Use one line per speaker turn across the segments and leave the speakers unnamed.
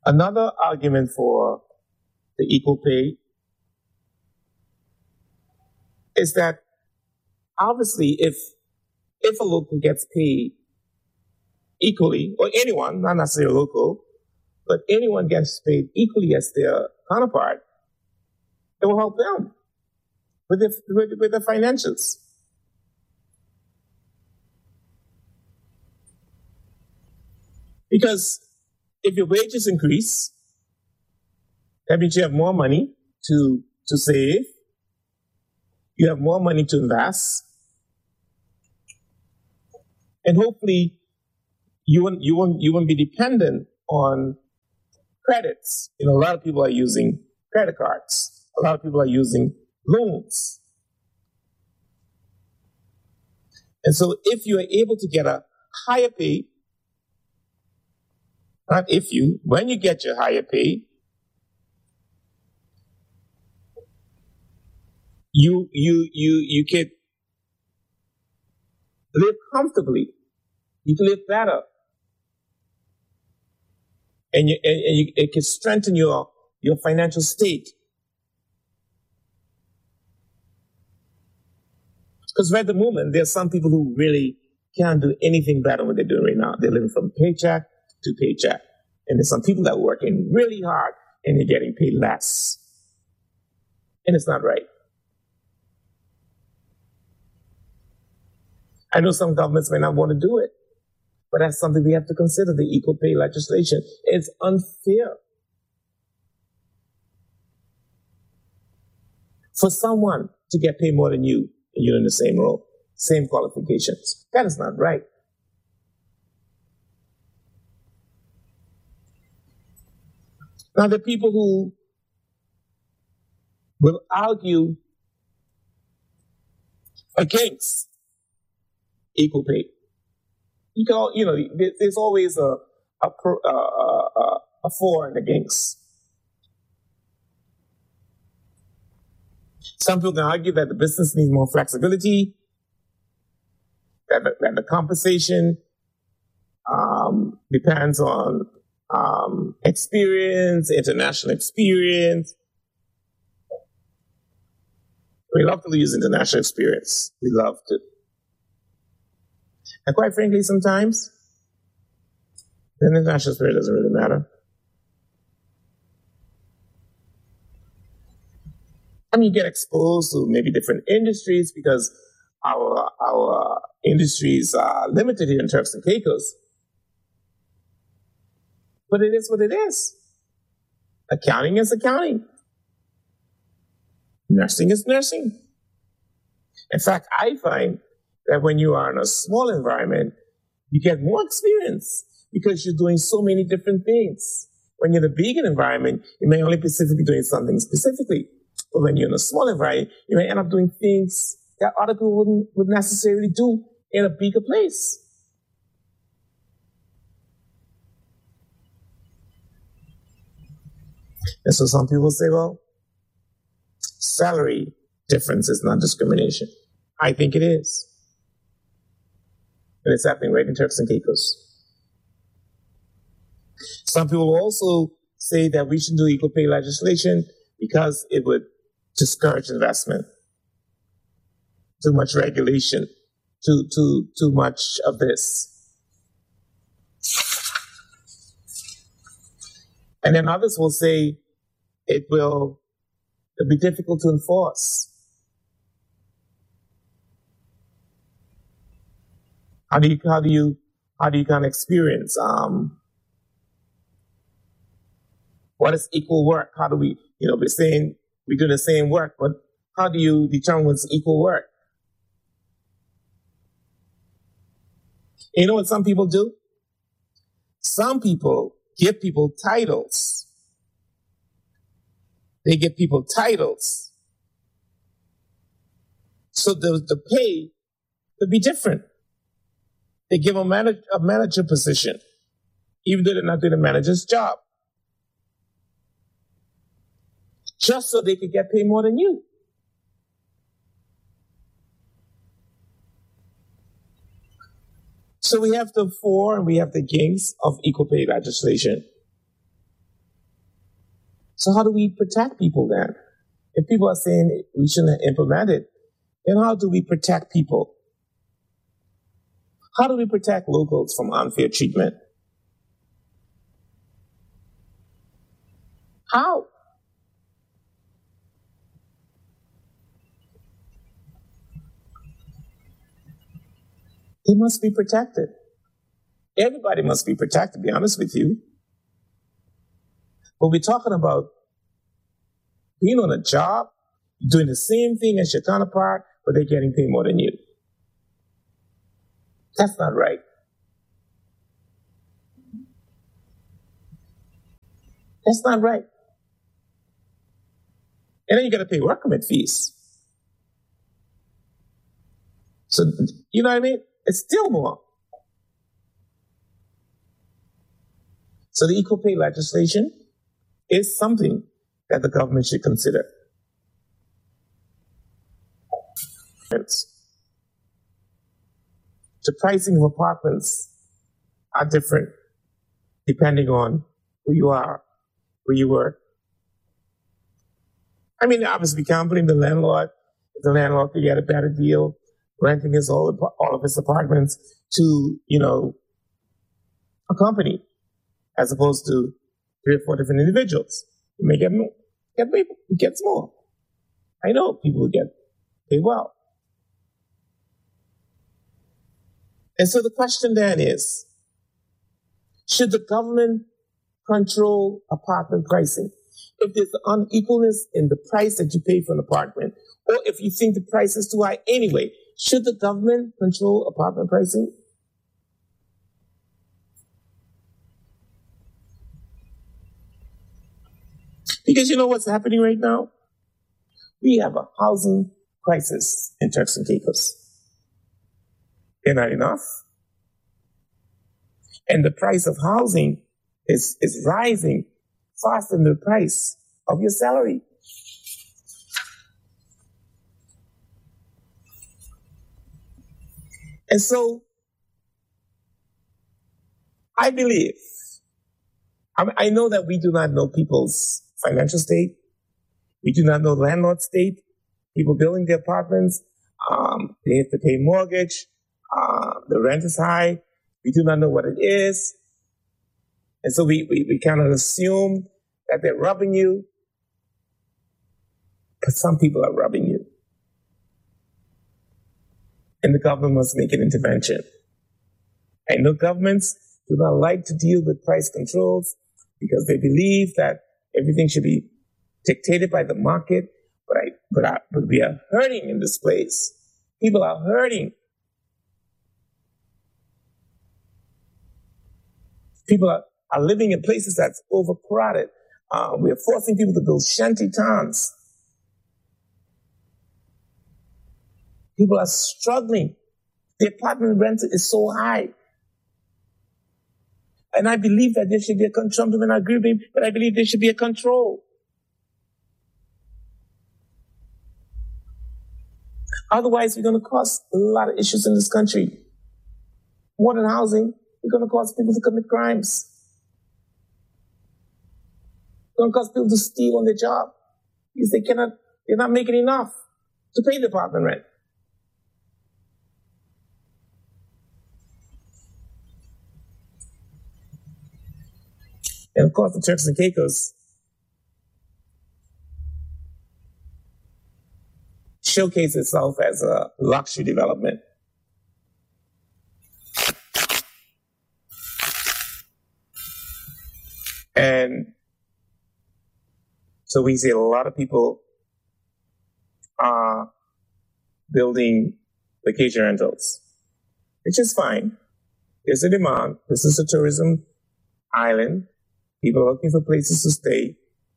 Another argument for the equal pay is that obviously if a local gets paid equally, or anyone, not necessarily local, but anyone gets paid equally as their counterpart, it will help them with the financials. Because if your wages increase, that means you have more money to save, you have more money to invest, and hopefully you won't be dependent on credits. A lot of people are using credit cards. A lot of people are using loans. And so if you are able to get a higher pay, when you get your higher pay, you can live comfortably. You can live better. And it can strengthen your financial state. Because right at the moment, there are some people who really can't do anything better than what they're doing right now. They're living from paycheck to paycheck. And there's some people that are working really hard and they're getting paid less. And it's not right. I know some governments may not want to do it, but that's something we have to consider, the equal pay legislation. It's unfair for someone to get paid more than you, and you're in the same role, same qualifications. That is not right. Now, the people who will argue against equal pay, there's always a for and against. Some people can argue that the business needs more flexibility, that the compensation depends on experience, international experience. We love to use international experience. We love to. And quite frankly, sometimes the international experience doesn't really matter. You get exposed to maybe different industries because our industries are limited here in Turks and Caicos. But it is what it is. Accounting is accounting. Nursing is nursing. In fact, I find that when you are in a small environment, you get more experience because you're doing so many different things. When you're in a big environment, you may only be doing something specifically. But when you're in a small environment, you may end up doing things that other people wouldn't necessarily do in a bigger place. And so some people say, well, salary difference is not discrimination. I think it is. And it's happening right in Turks and Caicos. Some people also say that we should do equal pay legislation because it would discourage investment. Too much regulation, too much of this. And then others will say it'll be difficult to enforce. How do you kind of experience what is equal work? How do we, we're saying we do the same work, but how do you determine what's equal work? You know what some people do? Some people give people titles. They give people titles. So the pay would be different. They give a manager position, even though they're not doing the manager's job, just so they could get paid more than you. So we have the for and we have the against of equal pay legislation. So how do we protect people then? If people are saying we shouldn't implement it, then how do we protect people? How do we protect locals from unfair treatment? How? They must be protected. Everybody must be protected, to be honest with you. But we're talking about being on a job, doing the same thing as your counterpart, but they're getting paid more than you. That's not right. That's not right. And then you got to pay work permit fees. So, you know what I mean? It's still more. So the equal pay legislation is something that the government should consider. The pricing of apartments are different depending on who you are, where you work. I mean, obviously, we can't blame the landlord. If the landlord could get a better deal, renting all of his apartments to, a company, as opposed to 3 or 4 different individuals. You may get more. He gets more. I know people who get paid well. And so the question then is, should the government control apartment pricing? If there's unequalness in the price that you pay for an apartment, or if you think the price is too high anyway, should the government control apartment pricing? Because you know what's happening right now? We have a housing crisis in Turks and Caicos. They're not enough. And the price of housing is rising faster than the price of your salary. And so I believe, I know that we do not know people's financial state. We do not know landlord state. People building their apartments, they have to pay mortgage. The rent is high. We do not know what it is. And so we kind of assume that they're robbing you. But some people are robbing you. And the government must make an intervention. I know governments do not like to deal with price controls because they believe that everything should be dictated by the market. But we are hurting in this place. People are hurting. People are living in places that's overcrowded. We're forcing people to build shanty towns. People are struggling. The apartment rent is so high. And I believe that there should be a control. I agree with him, but I believe there should be a control. Otherwise, we're going to cause a lot of issues in this country. More than housing, we're going to cause people to commit crimes. We're going to cause people to steal on their job because they're not making enough to pay the apartment rent. And of course, the Turks and Caicos showcase itself as a luxury development. And so we see a lot of people are building vacation rentals, which is fine. There's a demand. This is a tourism island. People are looking for places to stay.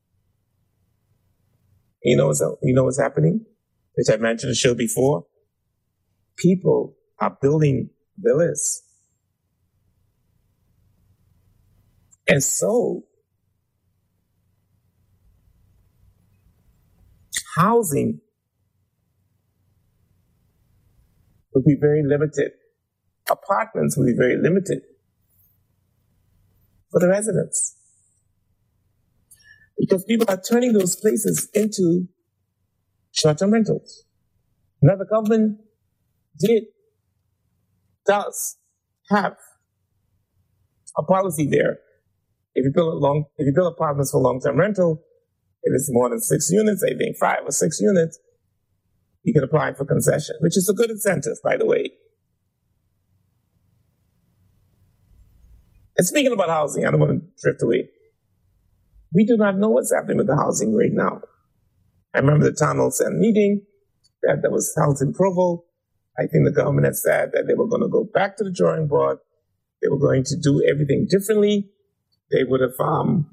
You know what's happening? Which I mentioned the show before. People are building villas. And so housing will be very limited. Apartments will be very limited for the residents. because people are turning those places into short-term rentals. Now the government does have a policy there. If you build apartments for long-term rental, if it's more than 6 units, I think 5 or 6 units, you can apply for concession, which is a good incentive, by the way. And speaking about housing, I don't want to drift away. We do not know what's happening with the housing right now. I remember the town hall meeting that was held in Provo. I think the government had said that they were going to go back to the drawing board. They were going to do everything differently. They would have